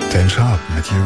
Dan Sharp mit You.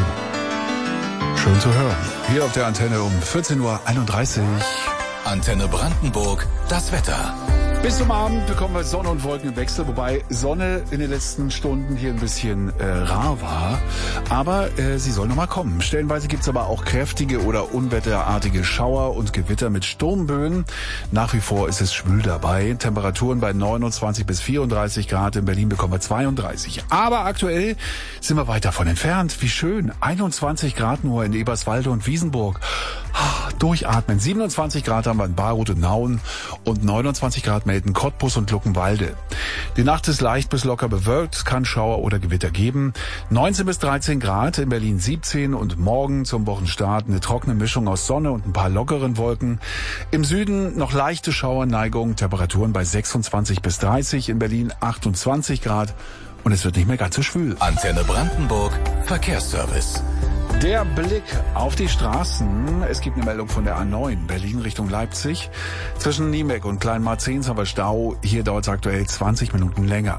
Schön zu hören. Hier auf der Antenne um 14.31 Uhr. Antenne Brandenburg, das Wetter. Bis zum Abend bekommen wir Sonne und Wolken im Wechsel, wobei Sonne in den letzten Stunden hier ein bisschen rar war. Aber sie soll noch mal kommen. Stellenweise gibt's aber auch kräftige oder unwetterartige Schauer und Gewitter mit Sturmböen. Nach wie vor ist es schwül dabei. Temperaturen bei 29 bis 34 Grad. In Berlin bekommen wir 32. Aber aktuell sind wir weit davon entfernt. Wie schön. 21 Grad nur in Eberswalde und Wiesenburg. Durchatmen. 27 Grad haben wir in Bayreuth und Nauen und 29 Grad melden Cottbus und Luckenwalde. Die Nacht ist leicht bis locker bewölkt, kann Schauer oder Gewitter geben. 19 bis 13 Grad, in Berlin 17 und morgen zum Wochenstart eine trockene Mischung aus Sonne und ein paar lockeren Wolken. Im Süden noch leichte Schauerneigung, Temperaturen bei 26 bis 30, in Berlin 28 Grad und es wird nicht mehr ganz so schwül. Antenne Brandenburg, Verkehrsservice. Der Blick auf die Straßen. Es gibt eine Meldung von der A9 Berlin Richtung Leipzig. Zwischen Niemeck und Kleinmarzens haben wir Stau. Hier dauert es aktuell 20 Minuten länger.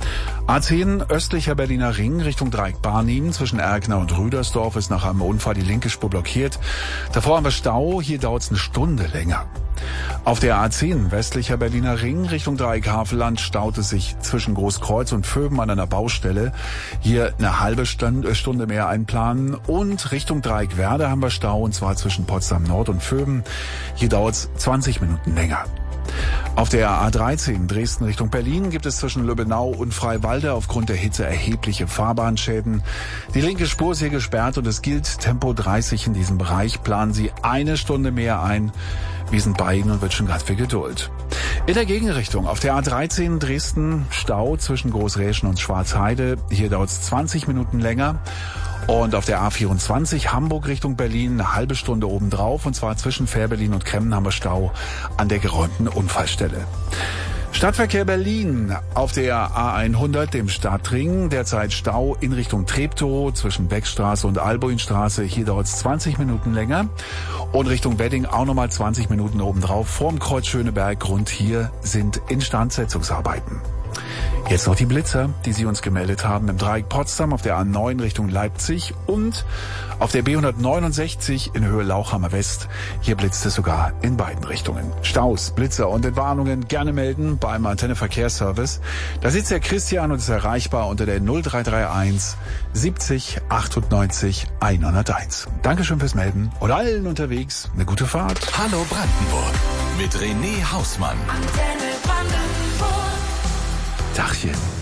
A10 östlicher Berliner Ring Richtung Dreieck Barnim. Zwischen Erkner und Rüdersdorf ist nach einem Unfall die linke Spur blockiert. Davor haben wir Stau. Hier dauert es eine Stunde länger. Auf der A10 westlicher Berliner Ring Richtung Dreieck Havelland staut es sich zwischen Großkreuz und Vöben an einer Baustelle. Hier eine halbe Stunde mehr einplanen. Und Richtung Dreieck Werder haben wir Stau, und zwar zwischen Potsdam Nord und Vöben. Hier dauert es 20 Minuten länger. Auf der A13 Dresden Richtung Berlin gibt es zwischen Lübbenau und Freiwalde aufgrund der Hitze erhebliche Fahrbahnschäden. Die linke Spur ist hier gesperrt und es gilt Tempo 30 in diesem Bereich. Planen Sie eine Stunde mehr ein. Wir sind bei Ihnen und wird schon ganz viel Geduld. In der Gegenrichtung auf der A13 Dresden Stau zwischen Großräschen und Schwarzheide. Hier dauert es 20 Minuten länger. Und auf der A24 Hamburg Richtung Berlin eine halbe Stunde obendrauf, und zwar zwischen Fährberlin und Kremmen haben wir Stau an der geräumten Unfallstelle. Stadtverkehr Berlin auf der A100, dem Stadtring, derzeit Stau in Richtung Treptow zwischen Beckstraße und Albuinstraße. Hier dauert es 20 Minuten länger. Und Richtung Wedding auch nochmal 20 Minuten obendrauf. Vorm Kreuz Schöneberg. Grund hier sind Instandsetzungsarbeiten. Jetzt noch die Blitzer, die Sie uns gemeldet haben im Dreieck Potsdam auf der A9 Richtung Leipzig und auf der B169 in Höhe Lauchhammer West. Hier blitzt es sogar in beiden Richtungen. Staus, Blitzer und Entwarnungen gerne melden beim Antenne Verkehrsservice. Da sitzt der Christian und ist erreichbar unter der 0331 70 98 101. Dankeschön fürs Melden und allen unterwegs eine gute Fahrt. Hallo Brandenburg mit René Hausmann. Antenne Brandenburg. Dachchen.